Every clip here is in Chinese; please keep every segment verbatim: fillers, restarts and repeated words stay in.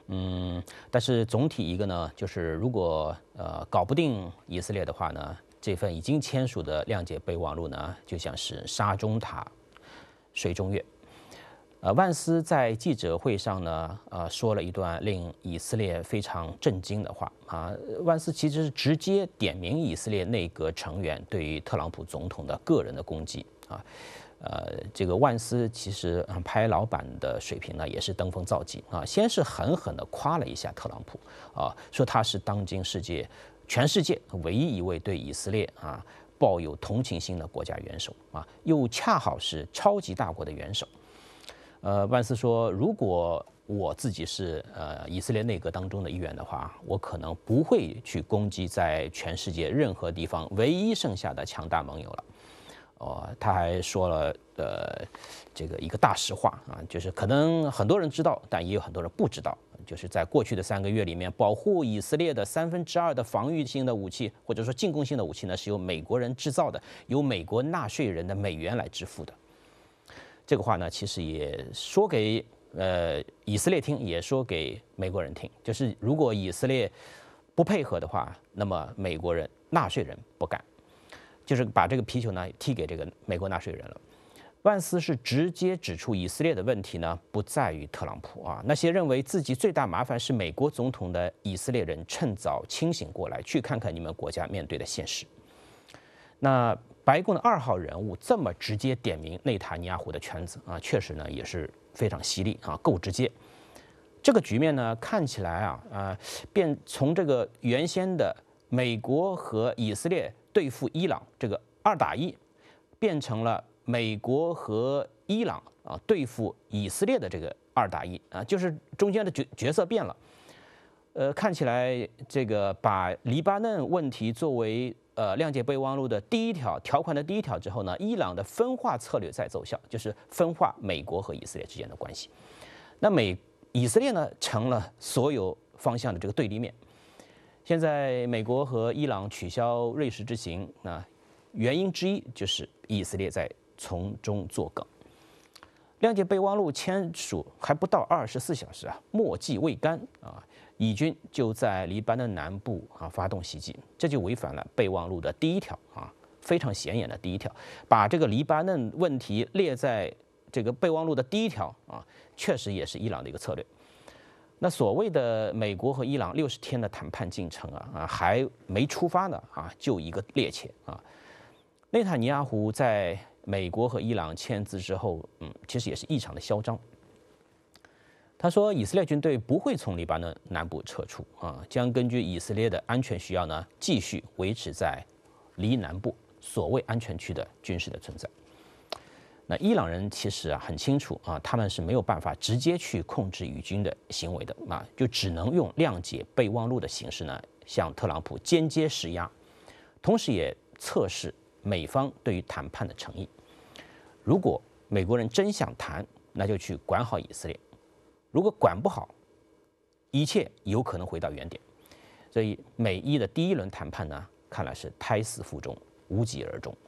嗯，但是总体一个呢，就是如果呃搞不定以色列的话呢，这份已经签署的谅解备忘录呢，就像是沙中塔，水中月。呃，万斯在记者会上呢，呃，说了一段令以色列非常震惊的话啊。万斯其实是直接点名以色列内阁成员对于特朗普总统的个人的攻击啊。呃，这个万斯其实拍老板的水平呢，也是登峰造极啊。先是狠狠地夸了一下特朗普啊，说他是当今世界全世界唯一一位对以色列啊抱有同情心的国家元首啊，又恰好是超级大国的元首。呃，万斯说，如果我自己是呃以色列内阁当中的一员的话，我可能不会去攻击在全世界任何地方唯一剩下的强大盟友了。哦，他还说了呃这个一个大实话啊，就是可能很多人知道，但也有很多人不知道，就是在过去的三个月里面，保护以色列的三分之二的防御性的武器或者说进攻性的武器呢，是由美国人制造的，由美国纳税人的美元来支付的。这个话呢，其实也说给呃以色列听，也说给美国人听。就是如果以色列不配合的话，那么美国人纳税人不干，就是把这个皮球呢踢给这个美国纳税人了。万斯是直接指出以色列的问题呢，不在于特朗普啊，那些认为自己最大麻烦是美国总统的以色列人，趁早清醒过来，去看看你们国家面对的现实。那白宫的二号人物这么直接点名内塔尼亚胡的圈子啊，确实呢也是非常犀利啊，够直接。这个局面呢看起来啊啊，变从这个原先的美国和以色列对付伊朗这个二打一，变成了美国和伊朗啊对付以色列的这个二打一啊，就是中间的角角色变了。呃，看起来这个把黎巴嫩问题作为呃谅解备忘录的第一条条款的第一条之后呢，伊朗的分化策略在奏效，就是分化美国和以色列之间的关系。那美以色列呢成了所有方向的这个对立面。现在美国和伊朗取消瑞士之行，那原因之一就是以色列在从中作梗。谅解备忘录签署还不到二十四小时啊，墨迹未干啊，以军就在黎巴嫩南部啊发动袭击，这就违反了备忘录的第一条啊，非常显眼的第一条，把这个黎巴嫩问题列在这个备忘录的第一条啊，确实也是伊朗的一个策略。那所谓的美国和伊朗六十天的谈判进程啊啊还没出发呢啊，就一个趔趄啊。内塔尼亚胡在美国和伊朗签字之后，嗯，其实也是异常的嚣张。他说，以色列军队不会从黎巴嫩南部撤出啊，将根据以色列的安全需要呢，继续维持在黎南部所谓安全区的军事的存在。那伊朗人其实啊很清楚啊，他们是没有办法直接去控制以军的行为的啊，就只能用谅解备忘录的形式呢，向特朗普间接施压，同时也测试美方对于谈判的诚意。如果美国人真想谈，那就去管好以色列；如果管不好，一切有可能回到原点。所以美伊的第一轮谈判呢，看来是胎死腹中，无疾而终。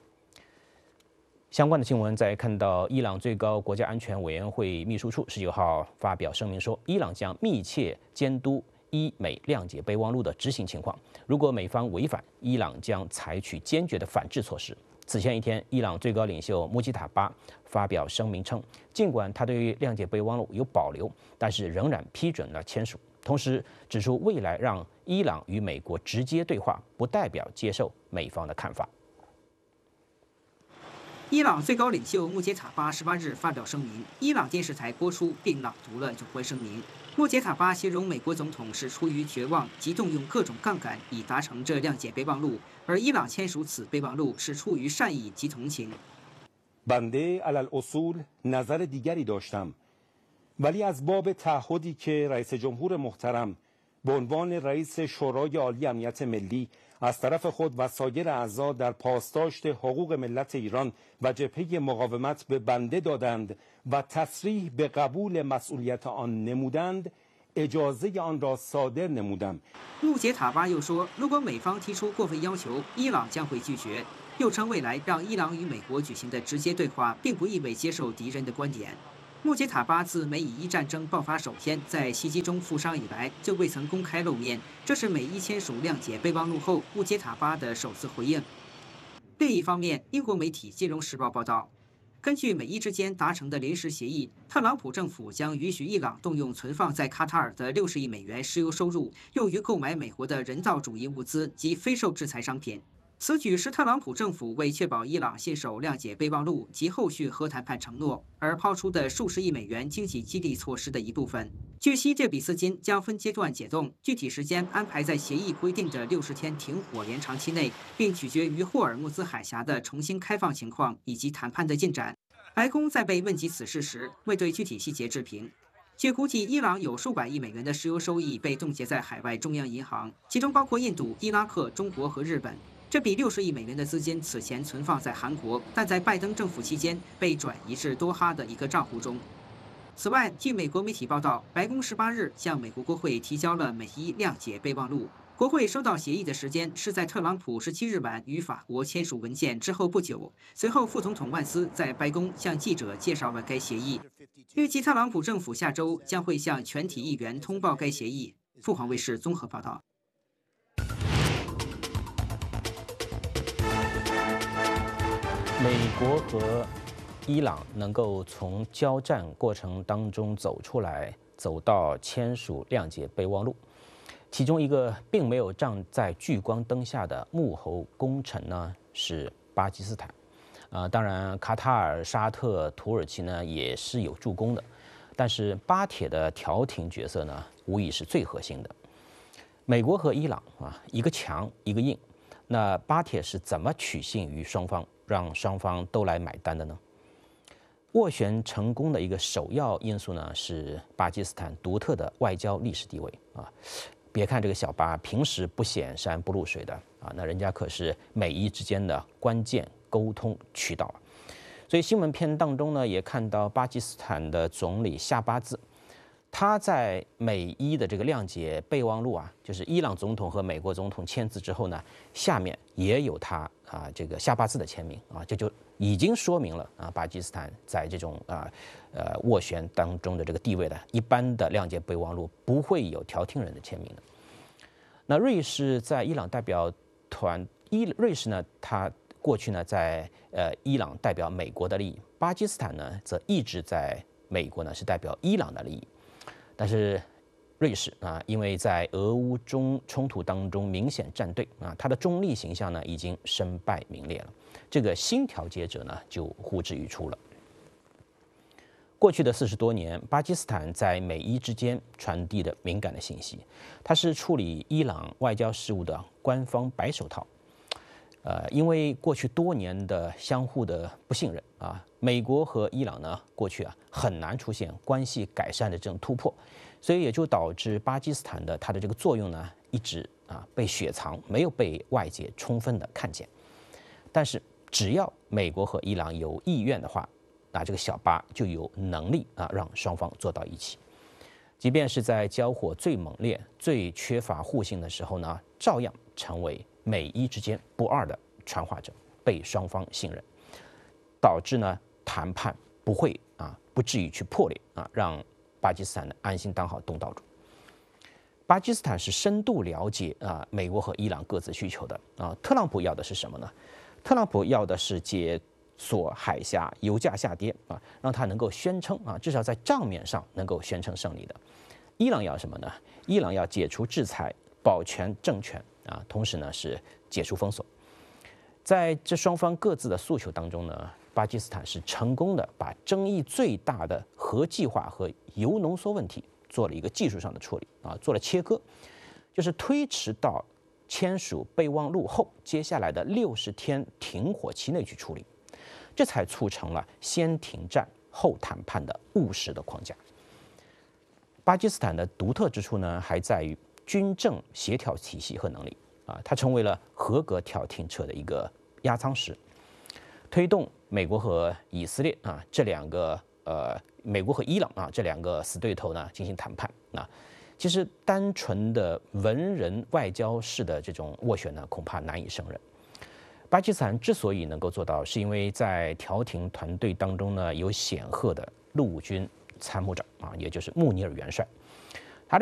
相关的新闻再看到，伊朗最高国家安全委员会秘书处十九号发表声明说，伊朗将密切监督伊美谅解备忘录的执行情况，如果美方违反，伊朗将采取坚决的反制措施。此前一天，伊朗最高领袖穆吉塔巴发表声明称，尽管他对于谅解备忘录有保留，但是仍然批准了签署。同时指出，未来让伊朗与美国直接对话，不代表接受美方的看法。 伊朗最高领袖穆杰塔巴十八日发表声明，伊朗电视台播出并朗读了有关声明。穆杰塔巴形容美国总统是出于绝望，即动用各种杠杆以达成这谅解备忘录，而伊朗签署此备忘录是出于善意及同情。 بنده علل اصول نظر دیگری داشتم ولی از باب تعهدی که رئیس جمهور محترم به عنوان رئیس شورای عالی امنیت ملی از طرف خود و سایر اعضا در پاسداشت حقوق ملت ایران و جبهه مقاومت به بنده دادند و تصریح به قبول مسئولیت آن نمودند اجازه آن را صادر نمودم。 穆杰塔巴又说，如果美方提出过分要求，伊朗将会拒绝。又称未来让伊朗与美国举行的直接对话，并不意味接受敌人的观点。 穆杰塔巴自美以伊战争爆发首天在袭击中负伤以来，就未曾公开露面。这是美伊签署谅解备忘录后，穆杰塔巴的首次回应。另一方面，英国媒体《金融时报》报道，根据美伊之间达成的临时协议，特朗普政府将允许伊朗动用存放在卡塔尔的六十亿美元石油收入，用于购买美国的人道主义物资及非受制裁商品。此举是特朗普政府为确保伊朗信守谅解备忘录及后续核谈判承诺而抛出的数十亿美元经济激励措施的一部分。据悉，这笔资金将分阶段解冻，具体时间安排在协议规定的六十天停火延长期内，并取决于霍尔木兹海峡的重新开放情况以及谈判的进展。白宫在被问及此事时，未对具体细节置评。据估计，伊朗有数百亿美元的石油收益被冻结在海外中央银行，其中包括印度、伊拉克、中国和日本。这笔六十亿美元的资金此前存放在韩国，但在拜登政府期间被转移至多哈的一个账户中。此外，据美国媒体报道，白宫十八日向美国国会提交了美伊谅解备忘录。国会收到协议的时间是在特朗普十七日晚与法国签署文件之后不久。随后，副总统万斯在白宫向记者介绍了该协议。预计特朗普政府下周将会向全体议员通报该协议。凤凰卫视综合报道。 美国和伊朗能够从交战过程当中走出来，走到签署谅解备忘录，其中一个并没有站在聚光灯下的幕后功臣呢是巴基斯坦。啊、呃，当然卡塔尔、沙特、土耳其呢也是有助攻的，但是巴铁的调停角色呢无疑是最核心的。美国和伊朗啊，一个强一个硬，那巴铁是怎么取信于双方，让双方都来买单的呢？斡旋成功的一个首要因素呢，是巴基斯坦独特的外交历史地位啊。别看这个小巴平时不显山不露水的啊，那人家可是美伊之间的关键沟通渠道。所以新闻片当中呢，也看到巴基斯坦的总理夏巴兹，他在美伊的这个谅解备忘录啊，就是伊朗总统和美国总统签字之后呢，下面也有他啊这个夏巴兹的签名啊，这就已经说明了啊巴基斯坦在这种啊呃斡旋当中的这个地位的。一般的谅解备忘录不会有调停人的签名的。那瑞士在伊朗代表团，伊瑞士呢，它过去呢在呃伊朗代表美国的利益，巴基斯坦呢则一直在美国呢是代表伊朗的利益。但是瑞士啊，因为在俄乌中冲突当中明显站队啊，它的中立形象呢已经身败名裂了。这个新调解者呢就呼之欲出了。过去的四十多年，巴基斯坦在美伊之间传递的敏感的信息，它是处理伊朗外交事务的官方白手套。呃，因为过去多年的相互的不信任啊，美国和伊朗呢，过去啊很难出现关系改善的这种突破，所以也就导致巴基斯坦的它的这个作用呢，一直啊被雪藏，没有被外界充分的看见。但是只要美国和伊朗有意愿的话，那这个小巴就有能力啊让双方坐到一起。即便是在交火最猛烈、最缺乏互信的时候呢，照样成为美伊之间不二的传话者，被双方信任，导致呢谈判不会啊不至于去破裂啊，让巴基斯坦呢安心当好东道主。巴基斯坦是深度了解啊美国和伊朗各自需求的啊。特朗普要的是什么呢？特朗普要的是解锁海峡，油价下跌啊，让他能够宣称啊，至少在账面上能够宣称胜利的。伊朗要什么呢？伊朗要解除制裁，保全政权啊，同时呢是解除封锁。在这双方各自的诉求当中呢，巴基斯坦是成功的把争议最大的核计划和铀浓缩问题做了一个技术上的处理啊，做了切割，就是推迟到签署备忘录后接下来的六十天停火期内去处理，这才促成了先停战后谈判的务实的框架。巴基斯坦的独特之处呢，还在于军政协调体系和能力啊，它成为了合格调停者的一个压舱石，推动美国和以色列啊这两个呃美国和伊朗啊这两个死对头呢进行谈判啊。其实单纯的文人外交式的这种斡旋呢，恐怕难以胜任。巴基斯坦之所以能够做到，是因为在调停团队当中呢有显赫的陆军参谋长啊，也就是穆尼尔元帅。